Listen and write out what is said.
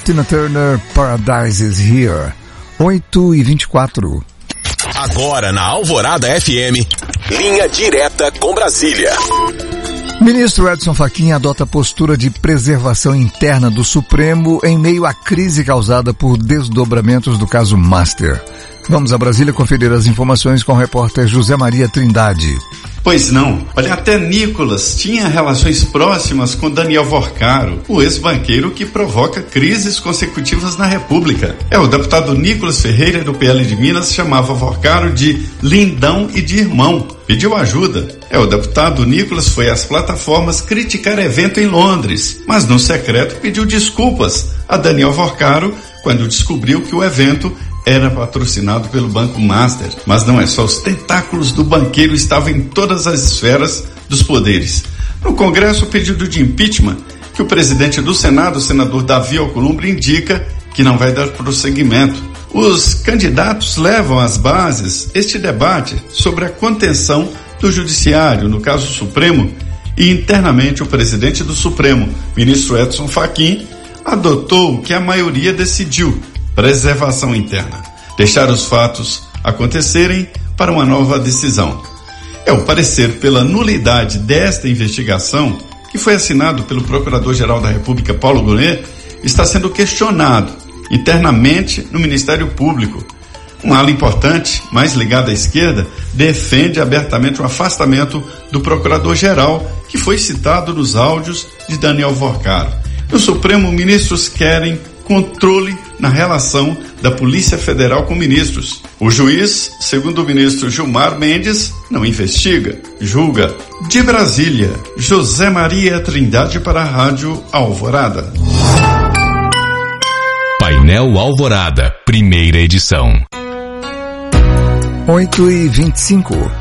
Tina Turner, Paradise is Here, 8h24. Agora na Alvorada FM, linha direta com Brasília. Ministro Edson Fachin adota postura de preservação interna do Supremo em meio à crise causada por desdobramentos do caso Master. Vamos a Brasília conferir as informações com o repórter José Maria Trindade. Pois não. Olha, até Nicolas tinha relações próximas com Daniel Vorcaro, o ex-banqueiro que provoca crises consecutivas na República. O deputado Nicolas Ferreira, do PL de Minas, chamava Vorcaro de lindão e de irmão. Pediu ajuda. O deputado Nicolas foi às plataformas criticar evento em Londres, mas no secreto pediu desculpas a Daniel Vorcaro quando descobriu que o evento era patrocinado pelo Banco Master. Mas não é só, os tentáculos do banqueiro estavam em todas as esferas dos poderes. No Congresso, o pedido de impeachment que o presidente do Senado, o senador Davi Alcolumbre, indica que não vai dar prosseguimento. Os candidatos levam às bases este debate sobre a contenção do judiciário, no caso Supremo, e internamente o presidente do Supremo, ministro Edson Fachin, adotou o que a maioria decidiu: preservação interna. Deixar os fatos acontecerem para uma nova decisão. O parecer pela nulidade desta investigação, que foi assinado pelo Procurador-Geral da República, Paulo Gonet, está sendo questionado internamente no Ministério Público. Uma ala importante, mais ligada à esquerda, defende abertamente o afastamento do Procurador-Geral, que foi citado nos áudios de Daniel Vorcaro. No Supremo, ministros querem controle na relação da Polícia Federal com ministros. O juiz, segundo o ministro Gilmar Mendes, não investiga, julga. De Brasília, José Maria Trindade para a Rádio Alvorada. Painel Alvorada, primeira edição. 8h25.